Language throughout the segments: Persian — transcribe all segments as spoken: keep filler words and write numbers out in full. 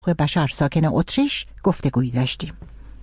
بشر ساکن اتریش گفتگویی داشتیم.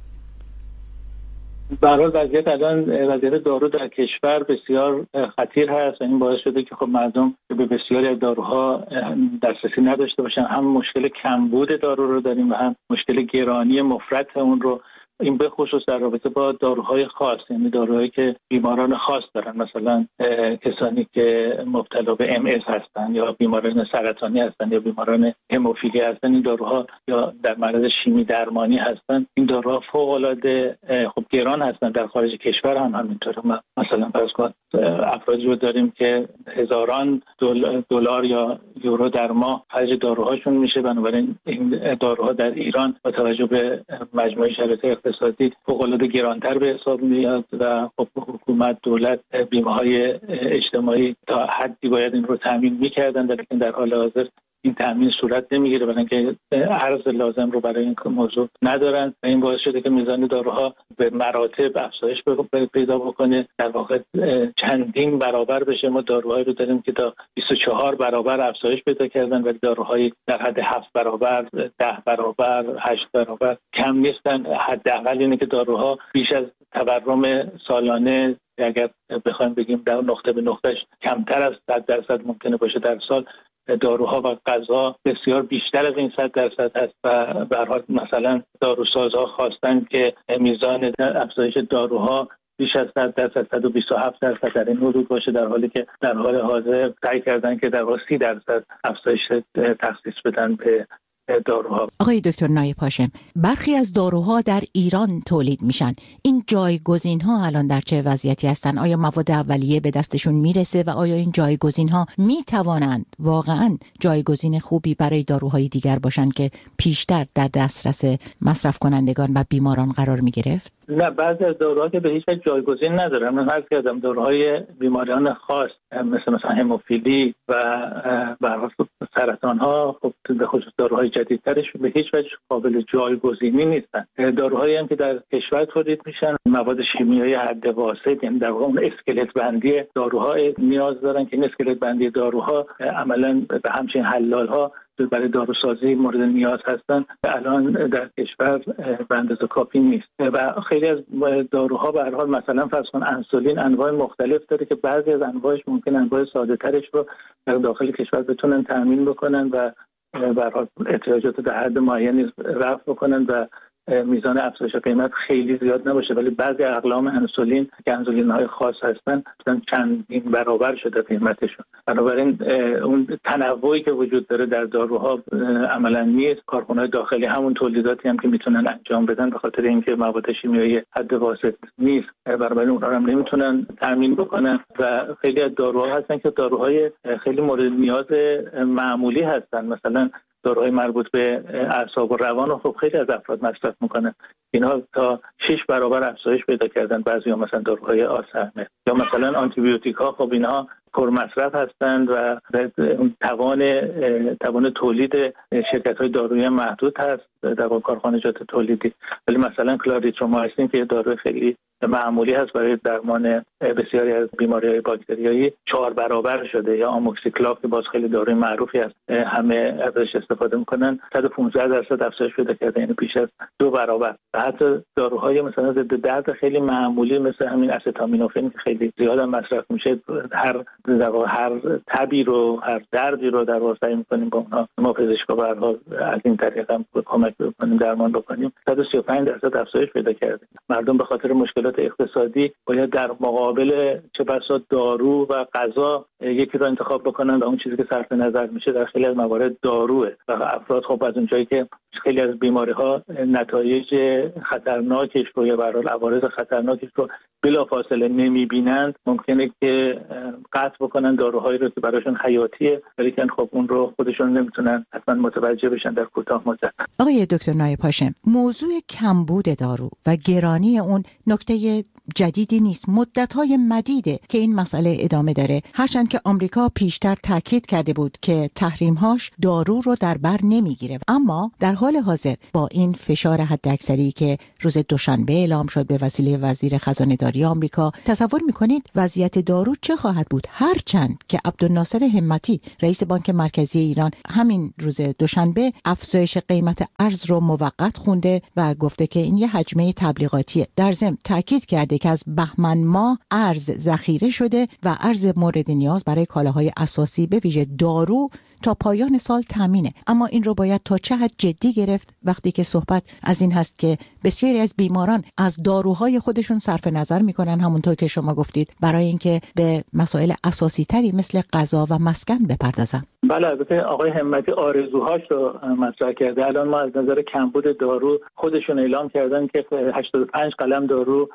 به هر حال وضعیت الان وضعیت دارو در کشور بسیار خطیر هست و این باعث شده که خب مردم به بسیاری از داروها دسترسی نداشته باشن. هم مشکل کمبود دارو رو داریم و هم مشکل گرانی مفرط اون رو، این به خصوص در رابطه با داروهای خاص، یعنی داروهایی که بیماران خاص دارن، مثلا کسانی که مبتلا به ام اس هستن یا بیماران سرطانی هستن یا بیماران هموفیلی هستن، این داروها یا در معرض شیمی درمانی هستن. این داروها فوق العاده خب گران هستن. در خارج کشور هم همینطوره. مثلا فرض کن افرادی رو داریم که هزاران دلار یا یورو در ماه خرج داروهاشون میشه. بنابراین این داروها در ایران با توجه به مجموعه شرایط اقتصادی فوق‌العاده گرانتر به حساب میاد و خب حکومت، دولت، بیمه‌های اجتماعی تا حدی باید این رو تامین می‌کردن، ولی در حال حاضر این تامین صورت نمیگیره، برای اینکه ارز لازم رو برای این موضوع ندارن و این باعث شده که میزان داروها به مراتب افزایش پیدا بکنه، در واقع چندین برابر بشه. ما داروهایی رو داریم که تا بیست و چهار برابر افزایش پیدا کردن، ولی داروهایی در حد هفت برابر، ده برابر، هشت برابر کم نیستن. حداقل اینه که داروها بیش از تورم سالانه، اگر بخوایم بگیم در نقطه به نقطهش کمتر از صد درصد ممکنه باشه در سال، داروها و غذا بسیار بیشتر از این صد درصد هست و به هر حال مثلا داروسازها خواستن که میزان افزایش داروها بیش از صد درصد، صد و بیست و هفت درصد در این حدود باشه، در حالی که در حال حاضر سعی کردن که در واقع سی درصد افزایش تخصیص بدن به داروها. آقای دکتر نایب هاشم، برخی از داروها در ایران تولید میشن. این جایگزین ها الان در چه وضعیتی هستن؟ آیا مواد اولیه به دستشون میرسه و آیا این جایگزین ها میتوانند واقعا جایگزین خوبی برای داروهای دیگر باشن که پیشتر در دسترس مصرف کنندگان و بیماران قرار میگرفت؟ نه، بعضی از داروها که به هیچ وجه جایگزین ندارن. من عرض کردم داروهای بیماریان خاص مثل مثلا هموفیلی و برای سرطان ها، خب به خصوص داروهای جدیدترش به هیچ وجه قابل جایگزینی نیستن. داروهایی هم که در کشور تولید میشن مواد شیمیایی حد واسط، یعنی در واقع اون اسکلت بندی داروها نیاز دارن که این اسکلت بندی داروها عملاً به همچین حلال ها برای داروسازی مورد نیاز هستن، الان در کشور به اندازه کافی نیست و خیلی از داروها به هر حال مثلا فرض کن انسولین انواع مختلف داره که بعضی از انواعش ممکن انواع ساده ترش رو در داخل کشور بتونن تامین بکنن و به هر حال احتیاجات در حد معینی رفع بکنن و میزان افزایش قیمت خیلی زیاد نباشه. ولی بعضی اقلام انسولین که انسولین‌های خاص هستن مثلا چندین برابر شده قیمتشون. بنابراین اون تنوعی که وجود داره در داروها عملاً نیست. کارخانه‌های داخلی همون تولیداتی هم که میتونن انجام بدن به خاطر اینکه مواد شیمیایی حد واسط نیست، بنابراین اونها هم نمیتونن تامین بکنن و خیلی از داروها هستن که داروهای خیلی مورد نیاز معمولی هستن. مثلا داروهای مربوط به اعصاب و روان رو خب خیلی از افراد مصرف میکنن. اینها تا شش برابر افزایش پیدا کردن. بعضی ها مثلا داروهای آلزایمر یا مثلا آنتی بیوتیک ها، خب اینها پرمصرف هستند و توان توان تولید شرکت‌های دارویی محدود هست در واقع کارخانجات تولیدی. ولی مثلا کلاریترومایسین که داروی خیلی معمولی هست برای درمان بسیاری از بیماری‌های باکتریایی چهار برابر شده، یا آموکسیکلاو که باز خیلی داروی معروفی است همه ازش استفاده میکنن، صد و پانزده درصد افزایش پیدا کرده، یعنی بیش از دو برابر. و حتی داروهای مثلا ضد درد خیلی معمولی مثل همین استامینوفن که خیلی زیاد هم مصرف میشه، هر در واقع هر تبی رو، هر دردی رو در واقع سعی می‌کنیم با اونها ما پزشکا به هر حال از این طریق هم کمک بکنیم، درمان بکنیم. صد و سی و پنج درصد افزایش پیدا کرده. مردم به خاطر مشکلات اقتصادی باید در مقابل چه بسا دارو و غذا یکی رو انتخاب بکنن و اون چیزی که صرف نظر میشه در خیلی از موارد داروه و افراد خب از اونجایی که خیلی از بیماری‌ها نتایج خطرناکش رو یا به هر حال عوارض خطرناکش رو بلافاصله نمی‌بینند، ممکنه که قطع بکنن داروهایی رو که براشون حیاتیه، ولی که خب اون رو خودشون نمیتونن حتما متوجه بشن در کوتاه مدت. آقای دکتر نایب هاشم، موضوع کمبود دارو و گرانی اون نکته جدیدی نیست، مدت‌های مدیده که این مسئله ادامه داره، هرچند که آمریکا پیشتر تاکید کرده بود که تحریم‌هاش دارو رو در بر نمیگیره. اما در حال حاضر با این فشار حداکثری که روز دوشنبه اعلام شد به وسیله وزیر خزانه‌داری آمریکا، تصور می‌کنید وضعیت دارو چه خواهد بود؟ هرچند که عبدالناصر همتی رئیس بانک مرکزی ایران همین روز دوشنبه افزایش قیمت ارز رو موقت خونده و گفته که این یه حجمه تبلیغاتیه. در ضمن تاکید کرده که از بهمن ماه ارز ذخیره شده و ارز مورد نیاز برای کالاهای اساسی به ویژه دارو تا پایان سال تامینه. اما این رو باید تا چه حد جدی گرفت وقتی که صحبت از این هست که بسیاری از بیماران از داروهای خودشون صرف نظر میکنن، همونطور که شما گفتید، برای اینکه به مسائل اساسی تری مثل غذا و مسکن بپردازن. بله، البته آقای همتی آرزوهاش رو مطرح کرده. الان ما از نظر کمبود دارو خودشون اعلام کردن که هشتاد و پنج قلم دارو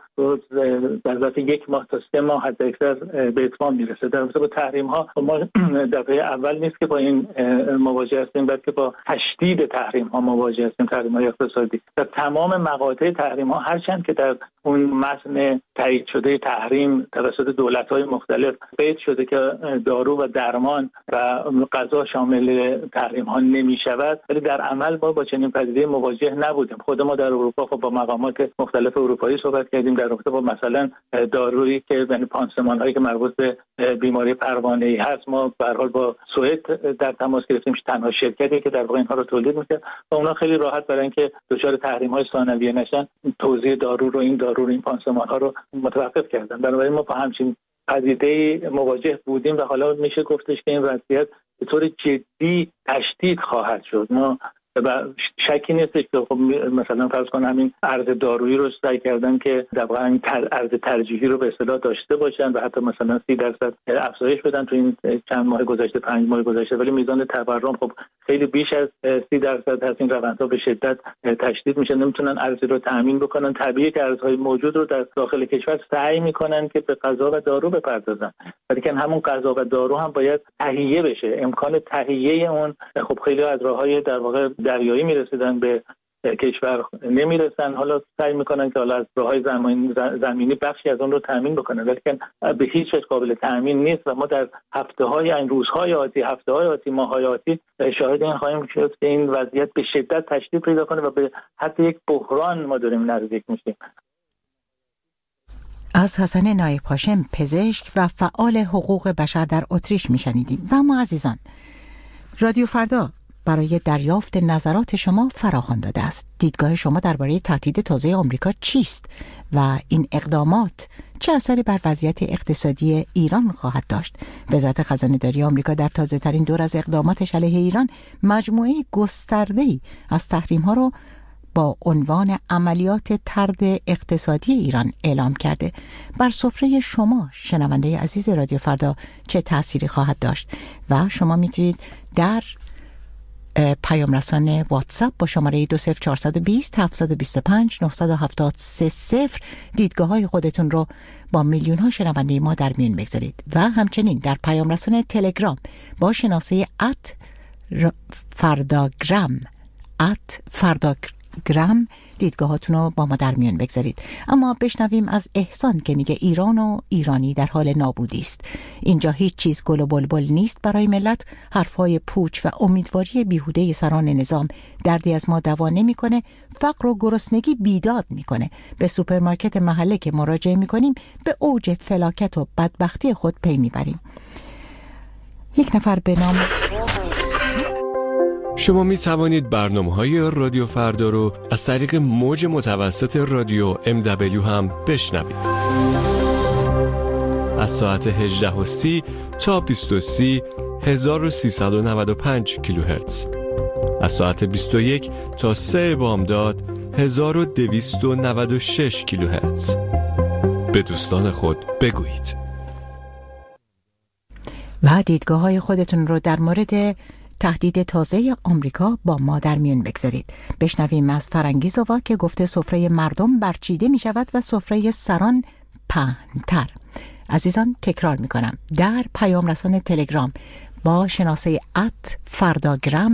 در ظرف یک ماه تا سه ماه حداکثر به اتمام میرسه. در رابطه با تحریم ها ما دفعه اول نیست که با این مواجه هستیم، بلکه با تشدید تحریم ها مواجه هستیم، تحریم های اقتصادی. در تمام مقاطع تحریم ها، هرچند که در اون متن تایید شده تحریم توسط دولت های مختلف قید شده که دارو و درمان و غذا شامل تحریم ها نمی شود، ولی در عمل ما با چنین پدیده مواجه نبودیم. خود ما در اروپا خب با مقامات مختلف اروپایی صحبت کردیم در رابطه با مثلا دارویی که یعنی پانسمان هایی که مربوط به بیماری پروانه‌ای هست. ما به هر حال با سوئد در تماس گرفتیم، تنها شرکتی که در واقع اینها رو تولید می‌کنه و اونا خیلی راحت برای اینکه دچار تحریم های ثانویه نشن توزیع دارو رو این دارو رو این پانسمان ها رو متوقف کردن. بنابراین ما با همچین پدیده مواجه بودیم و حالا میشه گفتش که این وضعیت به طور جدی تشدید خواهد شد. ما و شکی نیستش که خب مثلا فرض کن همین ارز دارویی رو سعی کردن که در واقع این ارز ترجیحی رو به اصطلاح داشته باشن و حتی مثلا سی درصد افزایش بدن تو این چند ماه گذشته، پنج ماه گذشته، ولی میزان تورم خب خیلی بیش از سی درصد هست. این روندها به شدت تشدید میشه، نمیتونن ارزی رو تامین بکنن. طبیعیه که ارزهای موجود رو در داخل کشور سعی میکنن که به غذا و دارو بپردازن، ولی که همون غذا و دارو هم باید تهیه بشه. امکان تهیه اون خب خیلی از راههای در واقع دریایی میرسیدن به کشور نمیرسن. حالا سعی میکنن که حالا از راههای زمینی بخشی از اون رو تامین بکنن، ولی که به هیچ وجه قابل تامین نیست و ما در هفته های این روزهای آتی، هفته های آتی، ماه های آتی شاهد این خواهیم شد که این وضعیت به شدت تشدید پیدا کنه و به حد یک بحران ما داریم نزدیک میشیم. از حسن نایب هاشم، پزشک و فعال حقوق بشر در اتریش میشنیدیم. و ما عزیزان، رادیو فردا برای دریافت نظرات شما فراخوان داده است. دیدگاه شما درباره تهدید تازه آمریکا چیست و این اقدامات چه اثری بر وضعیت اقتصادی ایران خواهد داشت؟ وزارت خزانه‌داری آمریکا در تازه‌ترین دور از اقداماتش علیه ایران مجموعه گسترده‌ای از تحریم‌ها رو با عنوان عملیات طرد اقتصادی ایران اعلام کرده. بر سفره شما شنونده عزیز رادیو فردا چه تأثیری خواهد داشت؟ و شما میتونید در پیام رسان واتساپ با شماره دو صفر چهار دو صفر هفت دو پنج نه هفت سه صفر دیدگاه های خودتون رو با میلیون ها شنونده ما در میون بگذارید و همچنین در پیام رسان تلگرام با شناسه ات فرداگرام ات فرداگرام دیدگاهاتون رو با ما در میون بگذارید. اما بشنویم از احسان که میگه ایران و ایرانی در حال نابودی است. اینجا هیچ چیز گل و بلبل نیست برای ملت. حرفهای پوچ و امیدواری بیهوده سران نظام دردی از ما دوا نمیکنه، فقر و گرسنگی بیداد میکنه. به سوپرمارکت محله که مراجعه میکنیم به اوج فلاکت و بدبختی خود پی میبریم. یک نفر به نام شما می توانید برنامه‌های رادیو فردا رو از طریق موج متوسط رادیو ام دبلیو هم بشنوید. از ساعت هجده و سی تا بیست و سی هزار و سیصد و نود و پنج کیلوهرتز. از ساعت بیست و یک تا سه بامداد هزار و دویست و نود و شش کیلوهرتز. به دوستان خود بگویید. و دیدگاه‌های خودتون رو در مورد تهدید تازه آمریکا با ما در میون بگذارید. بشنویم از فرنگیزووا که گفته سفره مردم برچیده می شود و سفره سران پهن‌تر. عزیزان تکرار می کنم، در پیام رسان تلگرام با شناسه ات فرداگرام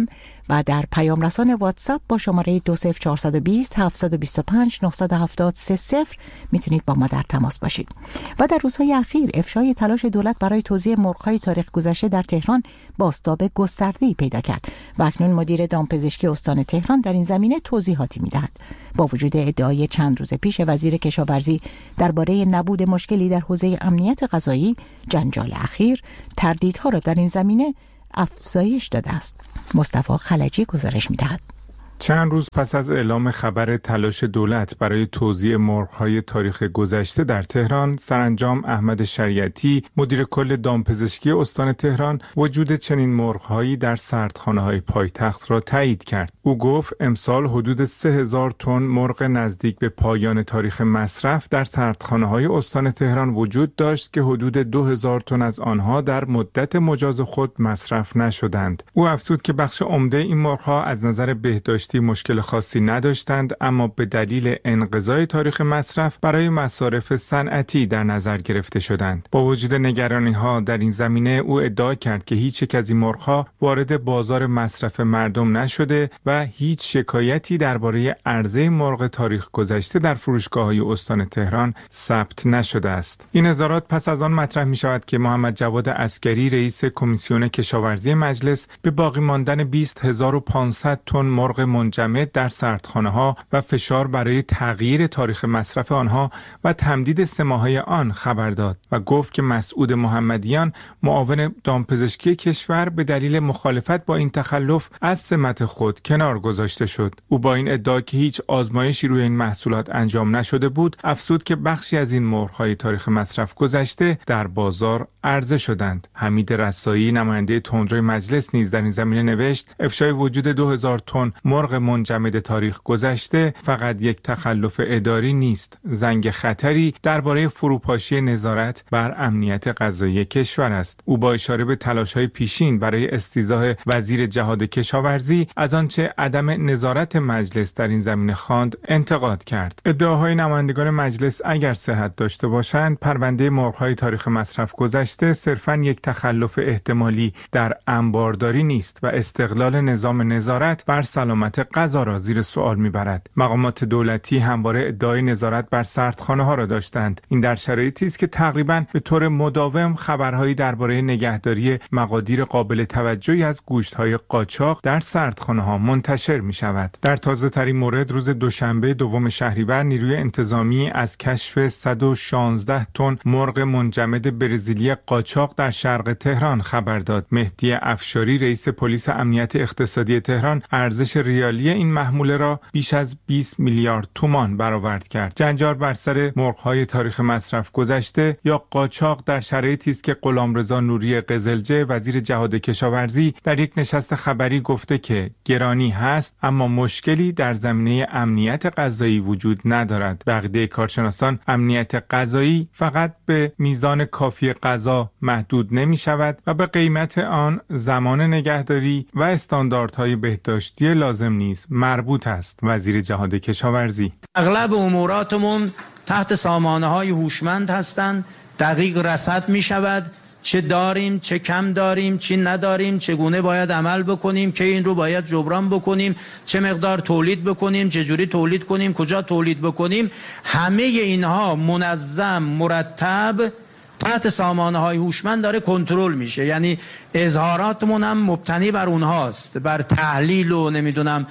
و در پیام رسان واتساپ با شماره دو صفر چهار دو صفر هفت دو پنج نه هفت سه صفر میتونید با ما در تماس باشید. و در روزهای اخیر افشای تلاش دولت برای توزیع مرغ‌های تاریخ گذشته در تهران بازتاب گسترده‌ای پیدا کرد و اکنون مدیر دامپزشکی استان تهران در این زمینه توضیحاتی میدهد. با وجود ادعای چند روز پیش وزیر کشاورزی درباره نبود مشکلی در حوزه امنیت غذایی، جنجال اخیر تردیدها را در این زمینه افزایش داده است. مصطفی خلجی گزارش می‌دهد. چند روز پس از اعلام خبر تلاش دولت برای توزیع مرغ‌های تاریخ گذشته در تهران، سرانجام احمد شریعتی، مدیر کل دامپزشکی استان تهران، وجود چنین مرغ‌هایی در سردخانه‌های پایتخت را تایید کرد. او گفت امسال حدود سه هزار تن مرغ نزدیک به پایان تاریخ مصرف در سردخانه‌های استان تهران وجود داشت که حدود دو هزار تن از آنها در مدت مجاز خود مصرف نشدند. او افزود که بخش عمده این مرغ‌ها از نظر بهداشتی مشکل خاصی نداشتند، اما به دلیل انقضای تاریخ مصرف برای مصارف صنعتی در نظر گرفته شدند. با وجود نگرانی‌ها در این زمینه او ادعا کرد که هیچ یک از این مرغ‌ها وارد بازار مصرف مردم نشده و هیچ شکایتی درباره عرضه مرغ تاریخ گذشته در فروشگاه‌های استان تهران ثبت نشده است. این اظهارات پس از آن مطرح می‌شود که محمد جواد عسگری رئیس کمیسیون کشاورزی مجلس به باقی ماندن بیست هزار و پانصد تن مرغ منجمد در سردخانه‌ها و فشار برای تغییر تاریخ مصرف آنها و تمدید سه ماهه آن خبر داد و گفت که مسعود محمدیان، معاون دامپزشکی کشور، به دلیل مخالفت با این تخلف از سمت خود کنار گذاشته شد. او با این ادعا که هیچ آزمایشی روی این محصولات انجام نشده بود، افزود که بخشی از این مرغ‌های تاریخ مصرف گذشته در بازار عرضه شدند. حمید رسایی، نماینده تندروی مجلس، نیز در این زمینه نوشت افشای وجود دو هزار تن مرغ منجمد تاریخ گذشته فقط یک تخلف اداری نیست، زنگ خطری درباره فروپاشی نظارت بر امنیت غذایی کشور است. او با اشاره به تلاش‌های پیشین برای استیضاح وزیر جهاد کشاورزی از آنچه عدم نظارت مجلس در این زمینه خواند انتقاد کرد. ادعاهای نمایندگان مجلس اگر صحت داشته باشند، پرونده مرغ‌های تاریخ مصرف گذشته صرفاً یک تخلف احتمالی در انبارداری نیست و استقلال نظام نظارت بر سلامت غذا را زیر سوال میبرد. مقامات دولتی همواره ادعای نظارت بر سردخانه‌ها را داشتند. این در شرایطی است که تقریباً به طور مداوم خبرهایی درباره نگهداری مقادیر قابل توجهی از گوشت‌های قاچاق در سردخانه‌ها منتشر می‌شود. در تازه‌ترین مورد روز دوشنبه دوم شهریور نیروی انتظامی از کشف صد و شانزده تن مرغ منجمد برزیلی قاچاق در شرق تهران خبر داد. مهدی افشاری، رئیس پلیس امنیت اقتصادی تهران، ارزش ریالی این محموله را بیش از بیست میلیارد تومان برآورد کرد. جنجال بر سر مرغ‌های تاریخ مصرف گذشته یا قاچاق در شرایطی است که غلامرضا نوری قزلجه، وزیر جهاد کشاورزی، در یک نشست خبری گفته که گرانی هست اما مشکلی در زمینه امنیت غذایی وجود ندارد. به عقیده کارشناسان امنیت غذایی فقط به میزان کافی غذا محدود نمی شود و به قیمت آن زمان نگهداری و استانداردهای بهداشتی لازم نیز مربوط است. وزیر جهاد کشاورزی: اغلب اموراتمون تحت سامانه‌های هوشمند هستند، دقیق رصد می شود، چه داریم چه کم داریم، چی نداریم، چگونه باید عمل بکنیم، که این رو باید جبران بکنیم، چه مقدار تولید بکنیم، چه جوری تولید کنیم، کجا تولید بکنیم. همه اینها منظم، مرتب تحت سامانه‌های هوشمند داره کنترل میشه. یعنی اظهاراتمون هم مبتنی بر اونهاست، بر تحلیل و نمیدونم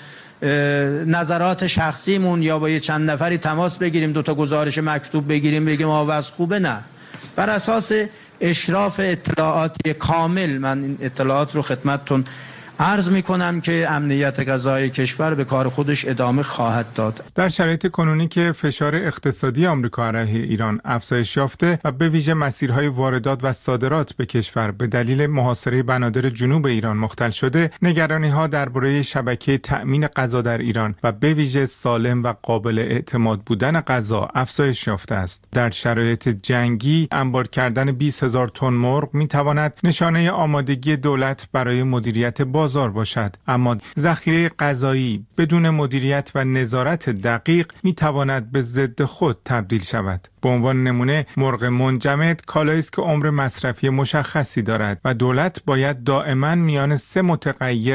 نظرات شخصیمون، یا با یه چند نفری تماس بگیریم، دوتا گزارش مکتوب بگیریم بگیم آواز خوبه. نه، بر اساس اشراف اطلاعاتی کامل من این اطلاعات رو خدمتتون عرض می کنم که امنیت غذایی کشور به کار خودش ادامه خواهد داد. در شرایط کنونی که فشار اقتصادی آمریکا علیه ایران افزایش یافته و به ویژه مسیرهای واردات و صادرات به کشور به دلیل محاصره بنادر جنوب ایران مختل شده، نگرانی‌ها درباره شبکه تأمین غذا در ایران و به ویژه سالم و قابل اعتماد بودن غذا افزایش یافته است. در شرایط جنگی انبار کردن بیست هزار تن مرغ می تواند نشانه آمادگی دولت برای مدیریت باز بازار باشد، اما ذخیره غذایی بدون مدیریت و نظارت دقیق می تواند به ضد خود تبدیل شود. به عنوان نمونه، مرغ منجمد کالایی است که عمر مصرفی مشخصی دارد و دولت باید دائما میان سه متغیر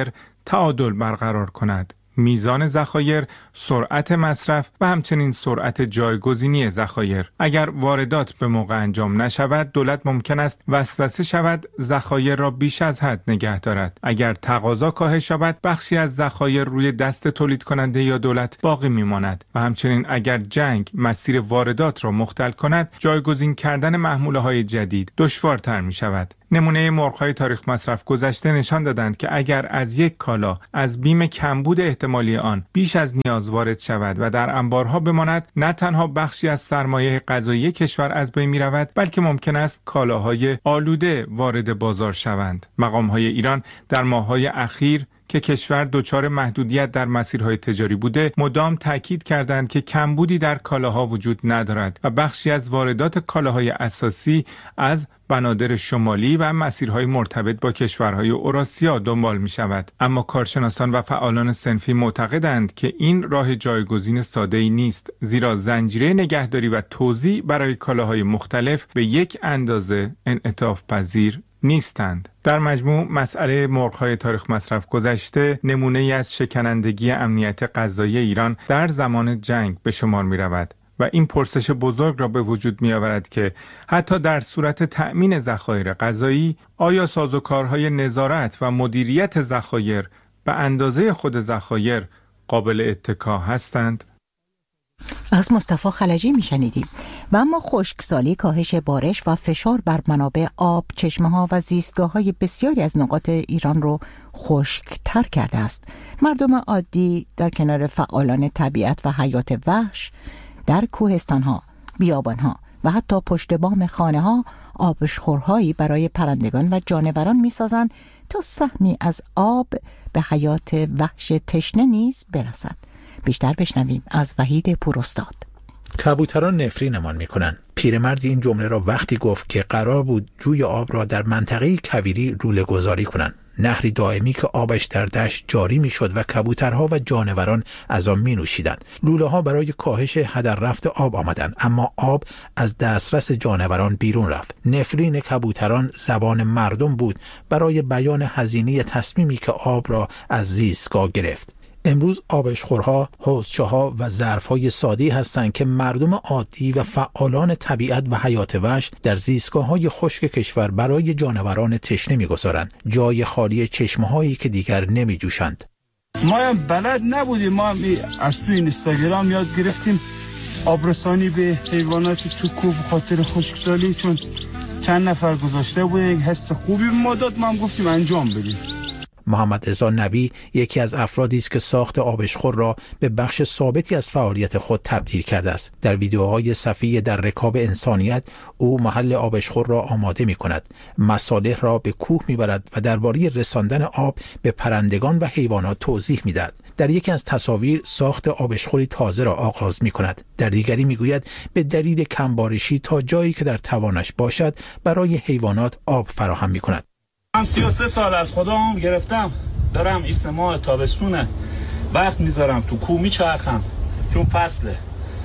تعادل برقرار کند. میزان ذخایر، سرعت مصرف و همچنین سرعت جایگزینی ذخایر. اگر واردات به موقع انجام نشود، دولت ممکن است وسوسه شود ذخایر را بیش از حد نگه دارد. اگر تقاضا کاهش یابد، بخشی از ذخایر روی دست تولید کننده یا دولت باقی میماند و همچنین اگر جنگ مسیر واردات را مختل کند، جایگزین کردن محموله‌های جدید دشوارتر می شود. نمونه مرغ‌های تاریخ مصرف گذشته نشان دادند که اگر از یک کالا از بیم کمبود احتمالی آن بیش از نیاز وارد شود و در انبارها بماند، نه تنها بخشی از سرمایه غذایی کشور از بین می‌رود، بلکه ممکن است کالاهای آلوده وارد بازار شوند. مقام‌های ایران در ماه‌های اخیر که کشور دچار محدودیت در مسیرهای تجاری بوده، مدام تاکید کردند که کمبودی در کالاها وجود ندارد و بخشی از واردات کالاهای اساسی از بنادر شمالی و مسیرهای مرتبط با کشورهای اوراسیا دنبال می شود. اما کارشناسان و فعالان صنفی معتقدند که این راه جایگزین ساده‌ای نیست، زیرا زنجیره نگهداری و توزیع برای کالاهای مختلف به یک اندازه انعطاف پذیر نیستند. در مجموع مسئله مرغ‌های تاریخ مصرف گذشته نمونه‌ای از شکنندگی امنیت غذایی ایران در زمان جنگ به شمار می رود و این پرسش بزرگ را به وجود می آورد که حتی در صورت تأمین ذخایر غذایی، آیا سازوکارهای نظارت و مدیریت ذخایر به اندازه خود ذخایر قابل اتکا هستند؟ از مصطفی خلجی میشنیدیم. و اما خشکسالی، کاهش بارش و فشار بر منابع آب، چشمه‌ها و زیستگاه‌های بسیاری از نقاط ایران رو خشک‌تر کرده است. مردم عادی در کنار فعالان طبیعت و حیات وحش در کوهستان‌ها، بیابان‌ها و حتی پشت بام خانه‌ها آبشخورهایی برای پرندگان و جانوران می‌سازند تا سهمی از آب به حیات وحش تشنه نیز برسد. بیشتر بشنویم از وحید پوراستاد. کبوتران نفرینمان میکنن. پیرمردی این جمله را وقتی گفت که قرار بود جوی آب را در منطقه کویری روله گذاری کنند. نهری دائمی که آبش در دشت جاری میشد و کبوترها و جانوران از آن می نوشیدند. لوله ها برای کاهش هدر رفت آب آمدند، اما آب از دسترس جانوران بیرون رفت. نفرین کبوتران زبان مردم بود برای بیان هزینه تصمیمی که آب را از زیستگاه گرفت. امروز آبشخورها، حوضچه‌ها و ظرف‌های ساده‌ای هستند که مردم عادی و فعالان طبیعت و حیات وحش در زیستگاه‌های خشک کشور برای جانوران تشنه می‌گذارند، جای خالی چشمه‌هایی که دیگر نمی‌جوشند. ما هم بلد نبودیم، ما هم از توی اینستاگرام یاد گرفتیم آبرسانی به حیوانات تو کوه خاطر خشکسالی، چون چند نفر گذاشته بود، یک حس خوبی به ما داد، ما هم گفتیم انجام بدیم. محمد رضا نبی یکی از افرادی است که ساخت آبشخور را به بخش ثابتی از فعالیت خود تبدیل کرده است. در ویدیوهای صفحه در رکاب انسانیت او محل آبشخور را آماده می کند، مصالح را به کوه می برد و درباره رساندن آب به پرندگان و حیوانات توضیح می دهد. در یکی از تصاویر ساخت آبشخوری تازه را آغاز می کند. در دیگری می گوید به دلیل کمبارشی تا جایی که در توانش باشد برای حیوانات آب فراهم می کند. من سی و سه سال از خودم گرفتم، دارم استماع تابستونه وقت میذارم تو کوه میچرخم، چون فصله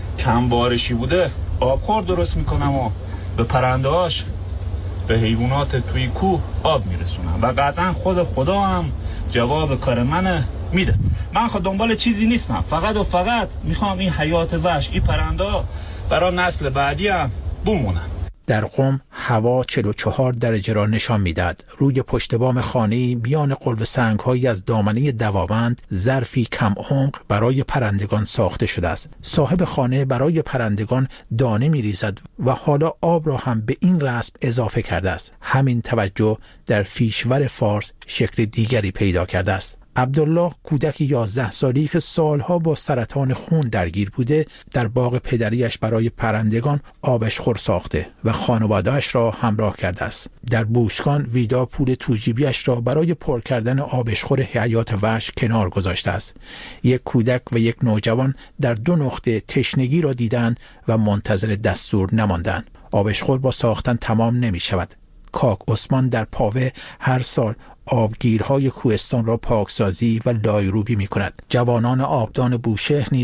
کم بارشی بوده آبخور درست میکنم و به پرنده‌هاش به حیوانات توی کوه آب میرسونم و قطعا خود خدا هم جواب کار من میده. من خود دنبال چیزی نیستم، فقط و فقط میخوام این حیات وحش، این پرنده برای نسل بعدی هم بمونن. در قم هوا چهل و چهار درجه را نشان میداد. روی پشت بام خانه‌ای میان قلب سنگ‌هایی از دامنه دواوند ظرفی کم عمق برای پرندگان ساخته شده است. صاحب خانه برای پرندگان دانه می‌ریزد و حالا آب را هم به این رسم اضافه کرده است. همین توجه در فیشور فارس شکل دیگری پیدا کرده است. عبدالله کودک یازده سالی که سالها با سرطان خون درگیر بوده در باغ پدریش برای پرندگان آبشخور ساخته و خانواده‌اش را همراه کرده است. در بوشکان ویدا پول توجیبیش را برای پر کردن آبشخور حیات وحش کنار گذاشته است. یک کودک و یک نوجوان در دو نقطه تشنگی را دیدند و منتظر دستور نماندند. آبشخور با ساختن تمام نمی شود. کاک عثمان در پاوه هر سال آبگیرهای کوهستان را پاکسازی و لایروبی می کند. جوانان آبدان بوشهر نیز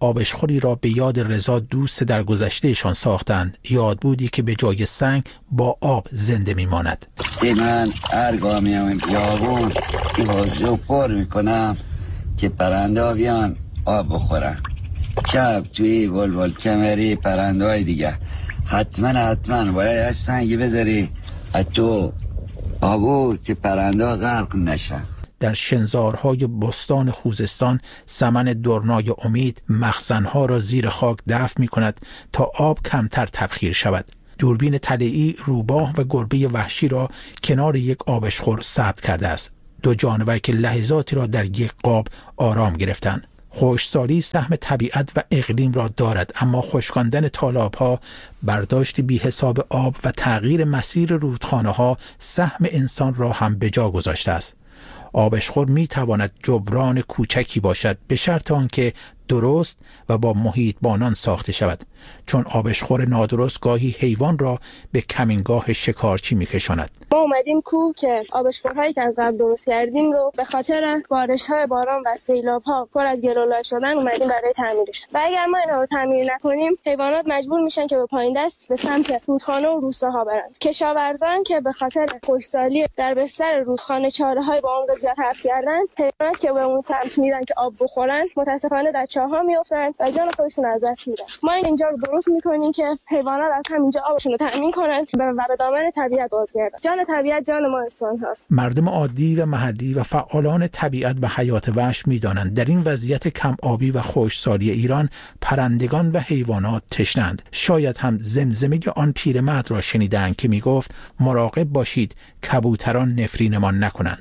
آبشخوری را به یاد رضا دوست در گذشتهشان ساختند، یاد بودی که به جای سنگ با آب زنده میماند. من هر گاه میام بیابون این حوضو پر میکنم که پرنده ها بیان آب بخورن. کب توی بلبل کمری پرنده های دیگه حتما حتما باید از سنگی بذاری تو آبو که پرنده ها غرق نشن. در شنزارهای بستان خوزستان سمن درنای امید مخزنها را زیر خاک دفن می کند تا آب کمتر تبخیر شود. دوربین طلعی روباه و گربه وحشی را کنار یک آبشخور ثبت کرده است. دو جانور که لحظاتی را در یک قاب آرام گرفتند. خشکسالی سهم طبیعت و اقلیم را دارد، اما خشکاندن تالاب‌ها، برداشت بی حساب آب و تغییر مسیر رودخانه‌ها سهم انسان را هم به جا گذاشته است. آبشخور می تواند جبران کوچکی باشد به شرط آنکه درست و با محیط بانان ساخته شود، چون آبشخور نادرست گاهی حیوان را به کمینگاه شکارچی می کشاند. ما اومدیم کوه که آبشخورهایی که از قبل درست کردیم رو به خاطر بارش‌های باران و سیلاب‌ها پر از گلوله شدن اومدیم برای تعمیرش. و اگر ما اینا رو تعمیر نکنیم حیوانات مجبور میشن که به پایین دست به سمت رودخانه و روستاها برن. کشاورزان که به خاطر خشکسالی در بستر رودخانه چاره‌های با عمق زیاد حفر کردن، حیوانات که به اون سمت میرن که آب بخورن متاسفانه در چاه‌ها میافتن و جان خودشون از دست میدن. ما اینجا رو درست میکنیم که حیوانات از همینجا آبشون رو تامین کنن و به دامن طبیعت بازگردن. جان طبیعت جان ما انسان هست. مردم عادی و محلی و فعالان طبیعت و حیات وحش میدانند در این وضعیت کم آبی و خشکسالی ایران پرندگان و حیوانات تشنند. شاید هم زمزمه آن پیرمرد را شنیدند که میگفت مراقب باشید کبوتران نفرینمان نکنند.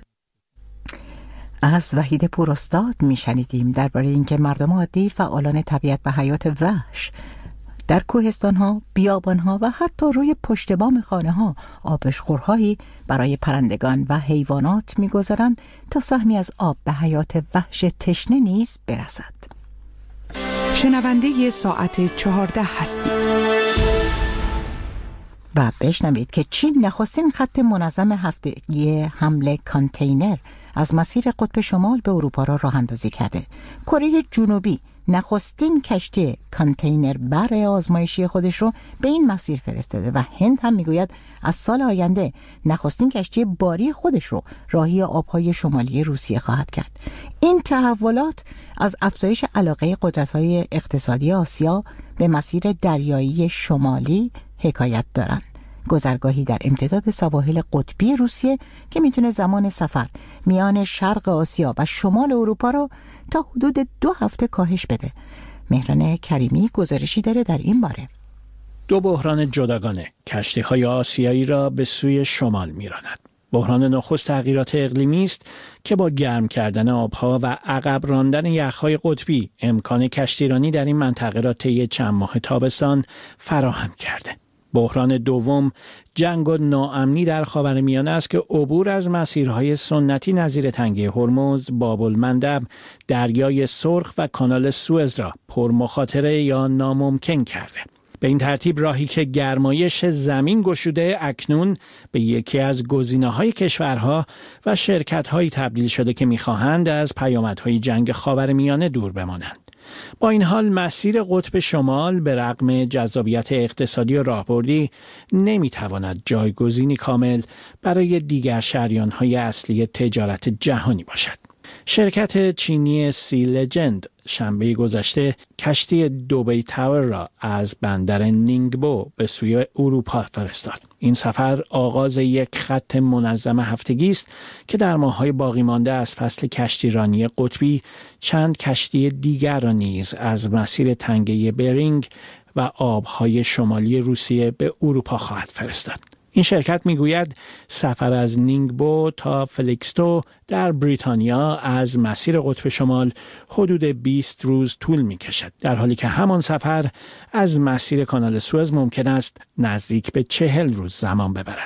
از وحید پوراستاد میشنیدیم درباره اینکه مردم عادی، فعالان طبیعت و حیات وحش در کوهستان‌ها، بیابان‌ها و حتی روی پشت بام خانه‌ها آبشخورهایی برای پرندگان و حیوانات می‌گذارند تا سهمی از آب به حیات وحش تشنه نیز برسد. شنونده ساعت چهارده هستید و بشنوید که چین نخستین خط منظم هفتگی حمل کانتینر از مسیر قطب شمال به اروپا را راه اندازی کرده. کره جنوبی نخستین کشتی کانتینر بر آزمایشی خودش رو به این مسیر فرستاده و هند هم میگوید از سال آینده نخستین کشتی باری خودش رو راهی آبهای شمالی روسیه خواهد کرد. این تحولات از افزایش علاقه قدرت‌های اقتصادی آسیا به مسیر دریایی شمالی حکایت دارند. گذرگاهی در امتداد سواحل قطبی روسیه که میتونه زمان سفر میان شرق آسیا و شمال اروپا رو تا حدود دو هفته کاهش بده. مهران کریمی گزارشی داره در این باره. دو بحران جداگانه کشتی‌های آسیایی را به سوی شمال میراند. بحران نخست تغییرات اقلیمی است که با گرم کردن آبها و عقب راندن یخ‌های قطبی امکان کشتیرانی در این منطقه را طی چند ماه تابستان فراهم کرده. بحران دوم جنگ و ناامنی در خاورمیانه است که عبور از مسیرهای سنتی نظیر تنگه هرمز، باب المندب، دریای سرخ و کانال سوئز را پرمخاطره یا ناممکن کرده. به این ترتیب راهی که گرمایش زمین گشوده اکنون به یکی از گزینه‌های کشورها و شرکت‌هایی تبدیل شده که می‌خواهند از پیامدهای جنگ خاورمیانه دور بمانند. با این حال مسیر قطب شمال به رغم جذابیت اقتصادی و راهبردی نمیتواند جایگزینی کامل برای دیگر شریان‌های اصلی تجارت جهانی باشد. شرکت چینی سی لجند شنبه گذشته کشتی دوبی تاور را از بندر نینگبو به سوی اروپا فرستاد. این سفر آغاز یک خط منظم هفتگی است که در ماه‌های باقی مانده از فصل کشتیرانی قطبی چند کشتی دیگر را نیز از مسیر تنگه برینگ و آبهای شمالی روسیه به اروپا خواهد فرستاد. این شرکت میگوید سفر از نینگبو تا فلیکستو در بریتانیا از مسیر قطب شمال حدود بیست روز طول میکشد، در حالی که همان سفر از مسیر کانال سوئز ممکن است نزدیک به چهل روز زمان ببرد.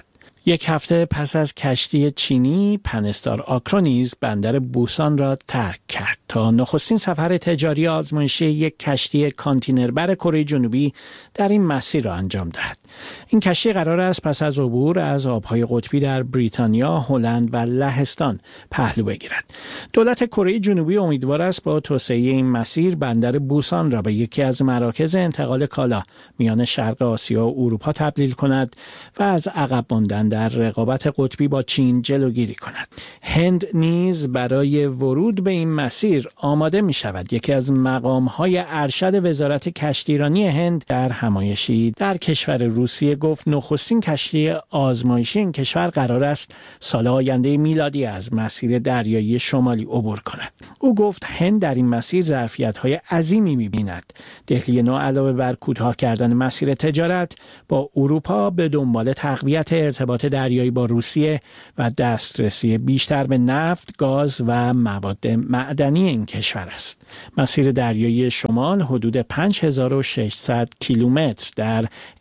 یک هفته پس از کشتی چینی پنستار آکرونیز بندر بوسان را ترک کرد تا نخستین سفر تجاری آزمایشی یک کشتی کانتینربر کره جنوبی در این مسیر را انجام دهد. این کشتی قرار است پس از عبور از آبهای قطبی در بریتانیا، هلند و لهستان پهلو بگیرد. دولت کره جنوبی امیدوار است با توسعه این مسیر بندر بوسان را به یکی از مراکز انتقال کالا میان شرق آسیا و اروپا تبدیل کند و از عقب ماندن در رقابت قطبی با چین جلوگیری کند. هند نیز برای ورود به این مسیر آماده می شود. یکی از مقام‌های ارشد وزارت کشتیرانی هند در همایشی در کشور روسیه گفت نخستین کشتی آزمایشی این کشور قرار است سال آینده میلادی از مسیر دریایی شمالی عبور کند. او گفت هند در این مسیر ظرفیت‌های عظیمی می‌بیند. دهلی نو علاوه بر کوتاه کردن مسیر تجارت با اروپا به دنبال تقویت ارتباط دریایی با روسیه و دسترسی بیشتر به نفت، گاز و مواد معدنی این کشور است. مسیر دریایی شمال حدود پنج هزار و ششصد کیلومتر در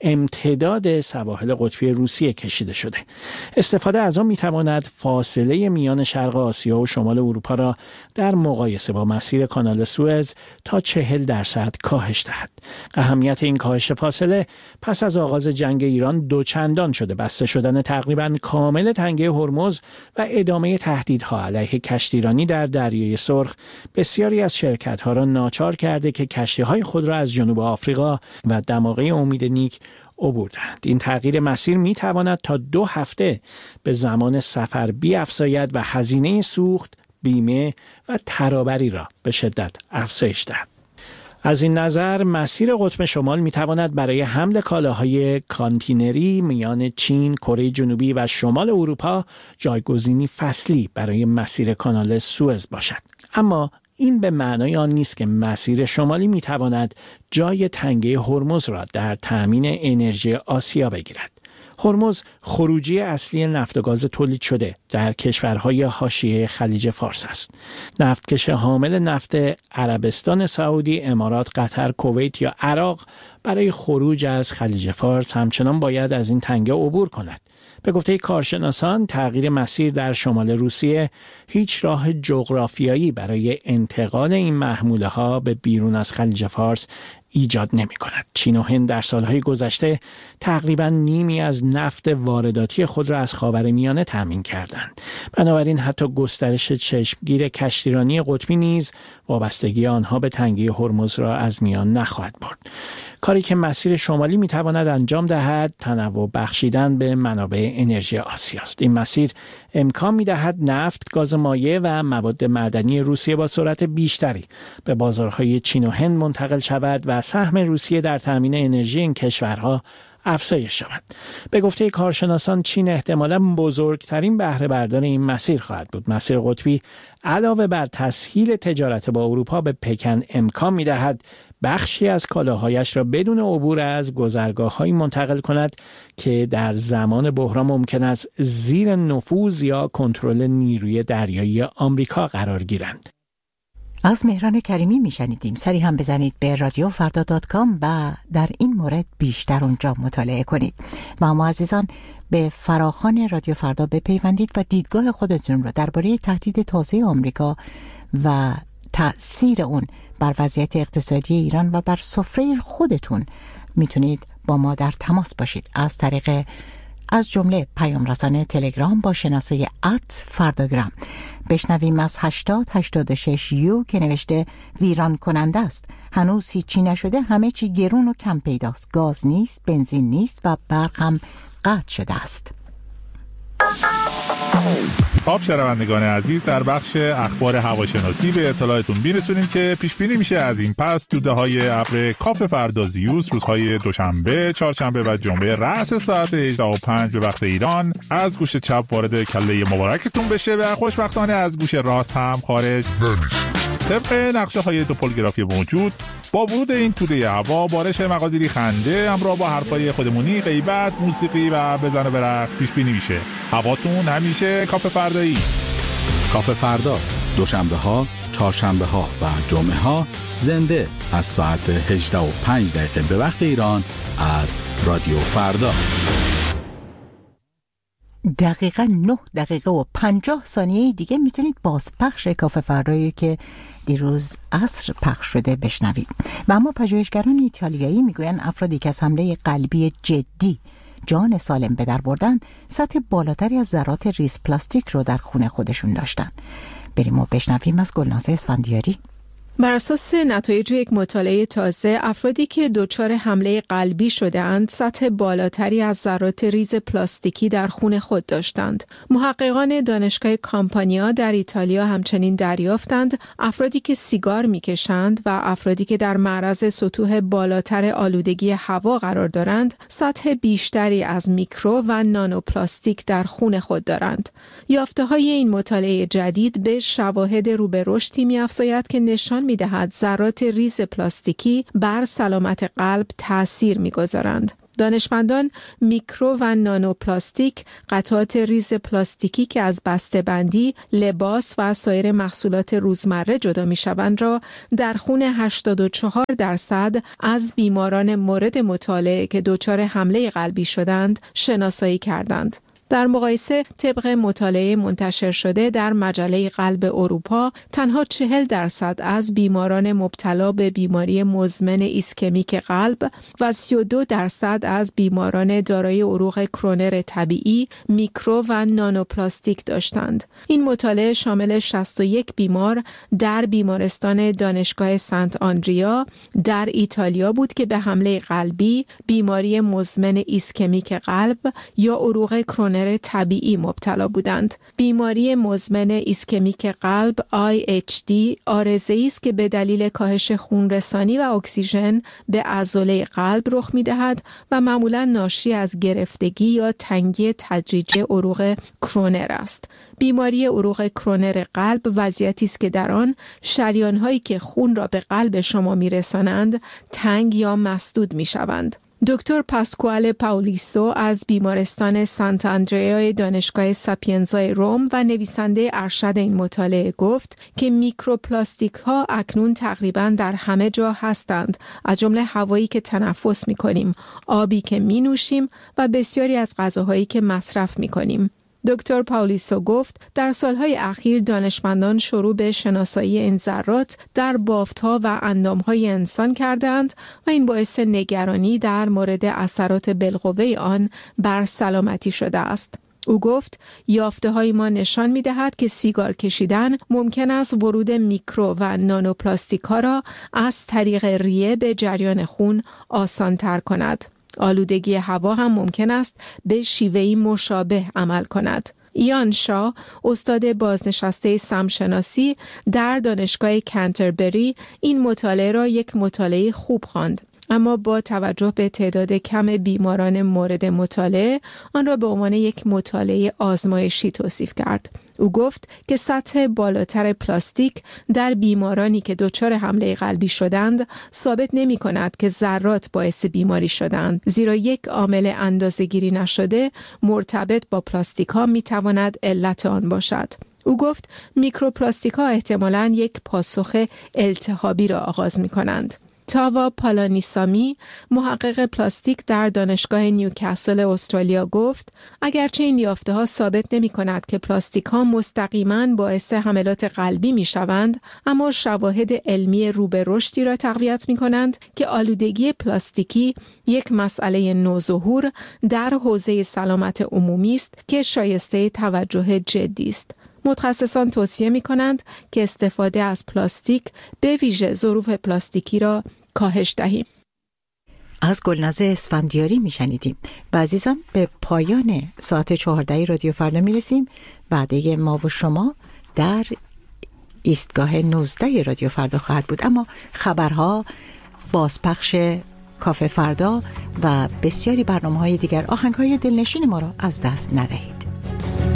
امتداد سواحل قطبی روسیه کشیده شده. استفاده از آن می‌تواند فاصله میان شرق آسیا و شمال اروپا را در مقایسه با مسیر کانال سوئز تا چهل درصد کاهش دهد. اهمیت این کاهش فاصله پس از آغاز جنگ ایران دوچندان شده. بسته شدن تقریباً کامل تنگه هرمز و ادامه تهدیدها علیه کشتیرانی در دریای سرخ بسیاری از شرکت‌ها را ناچار کرده که کشتی‌های خود را از جنوب آفریقا و دماغه امید نیک عبور دهند. این تغییر مسیر می تواند تا دو هفته به زمان سفر بیفزاید و هزینه سوخت، بیمه و ترابری را به شدت افزایش دهد. از این نظر مسیر قطب شمال می تواند برای حمل کالاهای کانتینری میان چین، کره جنوبی و شمال اروپا جایگزینی فصلی برای مسیر کانال سوئز باشد. اما این به معنای آن نیست که مسیر شمالی می تواند جای تنگه هرمز را در تامین انرژی آسیا بگیرد. هرمز خروجی اصلی نفت و گاز تولید شده در کشورهای حاشیه خلیج فارس است. نفتکش حامل نفت عربستان سعودی، امارات، قطر، کویت یا عراق برای خروج از خلیج فارس همچنان باید از این تنگه عبور کند. به گفته کارشناسان تغییر مسیر در شمال روسیه هیچ راه جغرافیایی برای انتقال این محموله ها به بیرون از خلیج فارس ایجاد نمی کند. چین و هند در سالهای گذشته تقریباً نیمی از نفت وارداتی خود را از خاورمیانه تامین کردند. بنابراین حتی گسترش چشمگیر کشتیرانی قطبی نیز وابستگی آنها به تنگه هرمز را از میان نخواهد برد. کاری که مسیر شمالی می تواند انجام دهد تنوع بخشیدن به منابع انرژی آسیا است. این مسیر امکان می دهد نفت، گاز مایع و مواد معدنی روسیه با سرعت بیشتری به بازارهای چین و هند منتقل شود و سهم روسیه در تامین انرژی این کشورها افزایش یابد. به گفته کارشناسان چین احتمالاً بزرگترین بهره بردار این مسیر خواهد بود. مسیر قطبی علاوه بر تسهیل تجارت با اروپا به پکن امکان می‌دهد بخشی از کالاهایش را بدون عبور از گذرگاه‌هایی منتقل کند که در زمان بحران ممکن است زیر نفوذ یا کنترل نیروی دریایی آمریکا قرار گیرند. از مهران کریمی میشنیدیم. سری هم بزنید به رادیو فردا دات کام و در این مورد بیشتر اونجا مطالعه کنید. و اما عزیزان به فراخوان رادیو فردا بپیوندید و دیدگاه خودتون رو درباره تهدید تازه آمریکا و تأثیر اون بر وضعیت اقتصادی ایران و بر سفره خودتون میتونید با ما در تماس باشید از طریق از جمله پیام رسانه تلگرام با شناسه ات فرداگرام. بشنویم از هشتاد هشتاد و شش یو که نوشته ویران کننده است. هنوز هیچی نشده، همه چی گرون و کم پیداست. گاز نیست، بنزین نیست و برق هم قطع شده است. خب شنوندگان عزیز، در بخش اخبار هواشناسی به اطلاعتون میرسونیم که پیش بینی میشه از این پس توده‌های ابر کاف فردا زیوس روزهای دوشنبه، چهارشنبه و جمعه رأس ساعت هجده و پنج به وقت ایران از گوش چپ وارد کله مبارکتون بشه و خوشبختانه از گوش راست هم خارج نمیشه. طبق نقشه های توپولوگرافی موجود با ورود این توده هوا بارش مقادیری خنده همراه با حرفای خودمونی، غیبت، موسیقی و بزن و برقص پیش بینی میشه. هواتون همیشه کاف فردایی. کاف فردا دوشنبه ها، چهارشنبه ها و جمعه ها زنده از ساعت هجده و پنج دقیقه به وقت ایران از رادیو فردا. دقیقاً نه دقیقه و پنجاه ثانیه دیگه میتونید بازپخش کافه فردایی که دیروز عصر پخش شده بشنوید. و اما پژوهشگران ایتالیایی میگوین افرادی که از حمله قلبی جدی جان سالم به در بردن سطح بالاتری از ذرات ریز پلاستیک رو در خون خودشون داشتن. بریم و بشنویم از گلناز اسفندیاری. بر اساس نتایج یک مطالعه تازه، افرادی که دچار حمله قلبی شده‌اند سطح بالاتری از ذرات ریز پلاستیکی در خون خود داشتند. محققان دانشگاه کامپانیا در ایتالیا همچنین دریافتند افرادی که سیگار می‌کشند و افرادی که در معرض سطوح بالاتر آلودگی هوا قرار دارند سطح بیشتری از میکرو و نانو پلاستیک در خون خود دارند. یافته‌های این مطالعه جدید به شواهد رو به رشدی می‌افزاید که نشان می‌دهد ذرات ریز پلاستیکی بر سلامت قلب تأثیر می‌گذارند. دانشمندان میکرو و نانو پلاستیک، قطعات ریز پلاستیکی که از بسته‌بندی، لباس و سایر محصولات روزمره جدا می‌شوند را در خون هشتاد و چهار درصد از بیماران مورد مطالعه که دچار حمله قلبی شدند شناسایی کردند. در مقایسه طبق مطالعه منتشر شده در مجله قلب اروپا، تنها چهل درصد از بیماران مبتلا به بیماری مزمن ایسکمیک قلب و سی و دو درصد از بیماران دارای عروق کرونر طبیعی میکرو و نانو پلاستیک داشتند. این مطالعه شامل شصت و یک بیمار در بیمارستان دانشگاه سنت آندریا در ایتالیا بود که به حمله قلبی، بیماری مزمن ایسکمیک قلب یا عروق کرونر طبیعی مبتلا بودند. بیماری مزمن ایسکمیک قلب آی اچ دی عارضه‌ای است که به دلیل کاهش خون رسانی و اکسیژن به عضله قلب رخ می‌دهد و معمولاً ناشی از گرفتگی یا تنگی تدریجی عروق کرونر است. بیماری عروق کرونر قلب وضعیتی است که در آن شریان‌هایی که خون را به قلب شما می‌رسانند تنگ یا مسدود می‌شوند. دکتر پاسکوال پاولیسو از بیمارستان سنت آندریا دانشگاه ساپینزا روم و نویسنده ارشد این مطالعه گفت که میکروپلاستیک ها اکنون تقریباً در همه جا هستند، از جمله هوایی که تنفس می‌کنیم، آبی که می‌نوشیم و بسیاری از غذاهایی که مصرف می‌کنیم. دکتر پاولیسو گفت در سالهای اخیر دانشمندان شروع به شناسایی این ذرات در بافت‌ها و اندام‌های انسان کردند و این باعث نگرانی در مورد اثرات بالقوه آن بر سلامتی شده است. او گفت یافته‌های ما نشان می‌دهد که سیگار کشیدن ممکن است ورود میکرو و نانو پلاستیک‌ها را از طریق ریه به جریان خون آسان‌تر کند. آلودگی هوا هم ممکن است به شیوهی مشابه عمل کند. ایان شا، استاد بازنشسته سمشناسی در دانشگاه کنتربری، این مطالعه را یک مطالعه خوب خواند، اما با توجه به تعداد کم بیماران مورد مطالعه آن را به عنوان یک مطالعه آزمایشی توصیف کرد. او گفت که سطح بالاتر پلاستیک در بیمارانی که دچار حمله قلبی شدند ثابت نمی کند که ذرات باعث بیماری شدند، زیرا یک عامل اندازه‌گیری نشده مرتبط با پلاستیک ها می تواند علت آن باشد. او گفت میکروپلاستیک ها احتمالاً یک پاسخ التهابی را آغاز می کنند. تاوا پالانیسامی، محقق پلاستیک در دانشگاه نیوکاسل استرالیا گفت اگرچه این یافته‌ها ثابت نمی‌کند که پلاستیک‌ها مستقیماً باعث حملات قلبی می‌شوند، اما شواهد علمی رو به رشدی را تقویت می‌کنند که آلودگی پلاستیکی یک مسئله نوظهور در حوزه سلامت عمومی است که شایسته توجه جدی است. متخصصان توصیه می کنند که استفاده از پلاستیک به ویژه ظروف پلاستیکی را کاهش دهیم. از گلناز اسفندیاری می شنیدیم. و عزیزان به پایان ساعت چهارده رادیو فردا می رسیم. بعده ما و شما در ایستگاه نوزده رادیو فردا خواهد بود، اما خبرها، بازپخش کافه فردا و بسیاری برنامه های دیگر، آهنگ های دلنشین ما را از دست ندهید.